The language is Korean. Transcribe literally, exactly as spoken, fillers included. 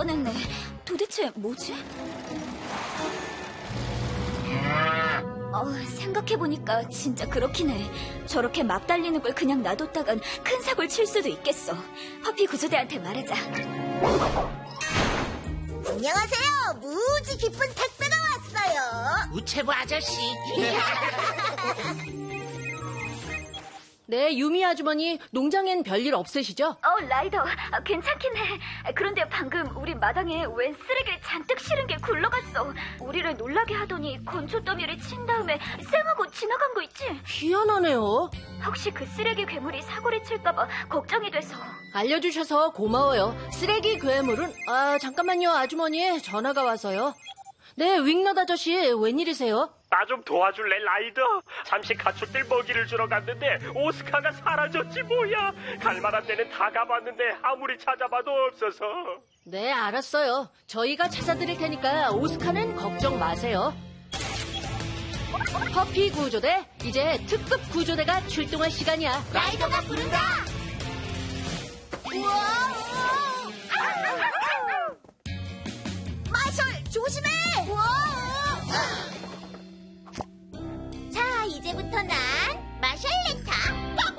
뻔했네. 도대체 뭐지? 어, 생각해보니까 진짜 그렇긴 해. 저렇게 막 달리는 걸 그냥 놔뒀다간 큰 사고를 칠 수도 있겠어. 허피 구조대한테 말하자. 안녕하세요. 무지 기쁜 택배가 왔어요. 우체부 아저씨. 네, 유미 아주머니, 농장엔 별일 없으시죠? 어, 라이더, 아, 괜찮긴 해. 그런데 방금 우리 마당에 웬 쓰레기를 잔뜩 실은 게 굴러갔어. 우리를 놀라게 하더니 건초 더미를 친 다음에 쌩하고 지나간 거 있지? 희한하네요. 혹시 그 쓰레기 괴물이 사고를 칠까봐 걱정이 돼서. 알려주셔서 고마워요. 쓰레기 괴물은, 아, 잠깐만요, 아주머니. 전화가 와서요. 네, 윙넛 아저씨, 웬일이세요? 나 좀 도와줄래, 라이더? 잠시 가축들 먹이를 주러 갔는데 오스카가 사라졌지 뭐야. 갈만한 데는 다 가봤는데 아무리 찾아봐도 없어서. 네, 알았어요. 저희가 찾아드릴 테니까 오스카는 걱정 마세요. 커피 구조대, 이제 특급 구조대가 출동할 시간이야. 라이더가 부른다. 우와! 마셜, 조심해! 우와! 자, 이제부터 나